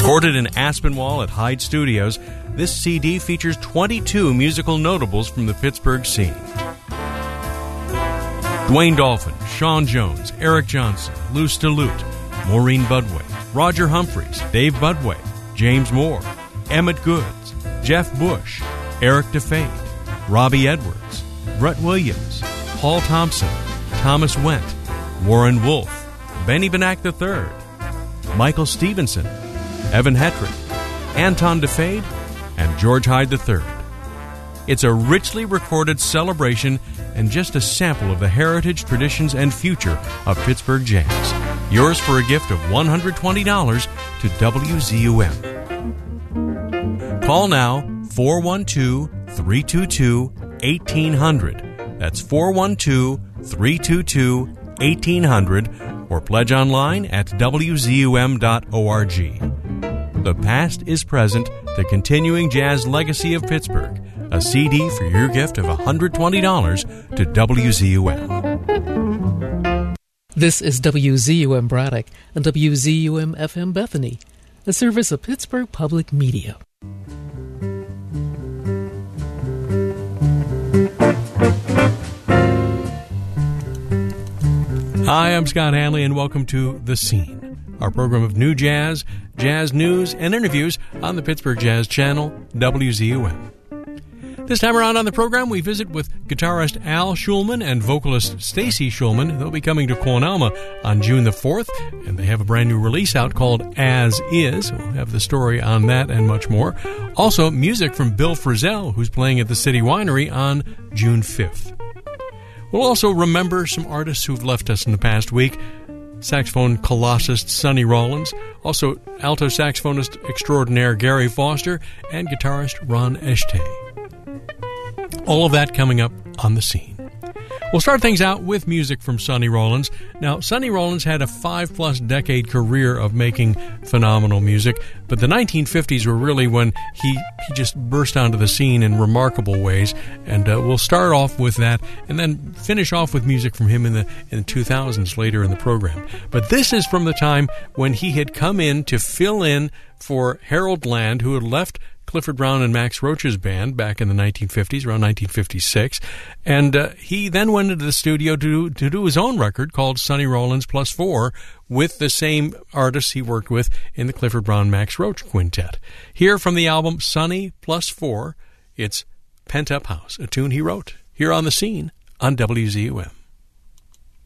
Recorded in Aspinwall at Hyde Studios, this CD features 22 musical notables from the Pittsburgh scene. Dwayne Dolphin, Sean Jones, Eric Johnson, Lou Stillute, Maureen Budway, Roger Humphreys, Dave Budway, James Moore, Emmett Goods, Jeff Bush, Eric DeFate, Robbie Edwards, Brett Williams, Paul Thompson, Thomas Wendt, Warren Wolf, Benny Benack III, Michael Stevenson, Evan Hetrick, Anton DeFade, and George Hyde III. It's a richly recorded celebration and just a sample of the heritage, traditions, and future of Pittsburgh jazz. Yours for a gift of $120 to WZUM. Call now 412-322-1800. That's 412-322-1800 or pledge online at WZUM.org. The past is present, the continuing jazz legacy of Pittsburgh. A CD for your gift of $120 to WZUM. This is WZUM Braddock and WZUM FM Bethany, a service of Pittsburgh Public Media. Hi, I'm Scott Hanley, and welcome to The Scene, our program of new jazz, jazz news, and interviews on the Pittsburgh Jazz Channel, WZUM. This time around on the program, we visit with guitarist Al Schulman and vocalist Stacy Schulman. They'll be coming to Quonalma on June the 4th, and they have a brand new release out called As Is. We'll have the story on that and much more. Also, music from Bill Frisell, who's playing at the City Winery on June 5th. We'll also remember some artists who've left us in the past week. Saxophone colossist Sonny Rollins, also alto saxophonist extraordinaire Gary Foster, and guitarist Ron Eshtay. All of that coming up on The Scene. We'll start things out with music from Sonny Rollins. Now, Sonny Rollins had a 5+ decade career of making phenomenal music, but the 1950s were really when he just burst onto the scene in remarkable ways, and we'll start off with that and then finish off with music from him in the 2000s later in the program. But this is from the time when he had come in to fill in for Harold Land, who had left Clifford Brown and Max Roach's band back in the 1950s, around 1956. And he then went into the studio to do his own record called Sonny Rollins Plus 4 with the same artists he worked with in the Clifford Brown Max Roach Quintet. Here from the album Sonny Plus 4, it's Pent Up House, a tune he wrote here on The Scene on WZUM.